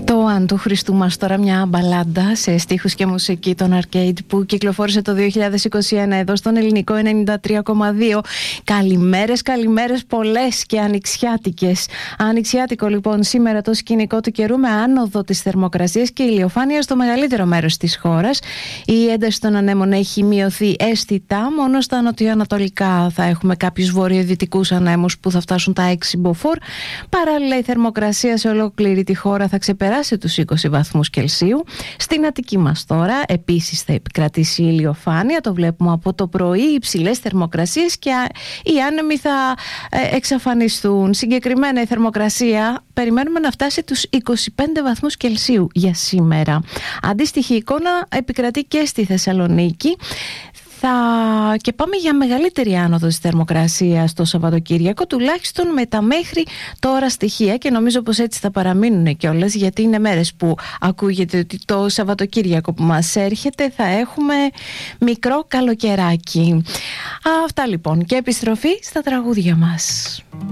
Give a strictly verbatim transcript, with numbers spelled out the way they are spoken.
Το Αν του Χριστού μας τώρα, μια μπαλάντα σε στίχους και μουσική των Arcade που κυκλοφόρησε το δύο χιλιάδες είκοσι ένα εδώ στον Ελληνικό ενενήντα τρία κόμμα δύο. Καλημέρες, καλημέρες πολλές και ανοιξιάτικες. Ανοιξιάτικο λοιπόν σήμερα το σκηνικό του καιρού με άνοδο της θερμοκρασίας και ηλιοφάνεια στο μεγαλύτερο μέρος της χώρας. Η ένταση των ανέμων έχει μειωθεί αισθητά, μόνο στα νοτιοανατολικά θα έχουμε κάποιους βορειοδυτικούς ανέμους που θα φτάσουν τα έξι μποφόρ. Παράλληλα η θερμοκρασία σε ολόκληρη τη χώρα θα ξεπεράσει τους είκοσι βαθμούς Κελσίου. Στην Αττική μας τώρα επίσης θα επικρατήσει η ηλιοφάνεια, το βλέπουμε από το πρωί, υψηλές θερμοκρασίες και οι άνεμοι θα εξαφανιστούν. Συγκεκριμένα η θερμοκρασία περιμένουμε να φτάσει τους είκοσι πέντε βαθμούς Κελσίου για σήμερα. Αντίστοιχη εικόνα επικρατεί και στη Θεσσαλονίκη. Θα... Και πάμε για μεγαλύτερη άνοδο της θερμοκρασίας το Σαββατοκύριακο, τουλάχιστον με τα μέχρι τώρα στοιχεία, και νομίζω πως έτσι θα παραμείνουν κιόλας, γιατί είναι μέρες που ακούγεται ότι το Σαββατοκύριακο που μας έρχεται θα έχουμε μικρό καλοκαιράκι. Αυτά λοιπόν, και επιστροφή στα τραγούδια μας.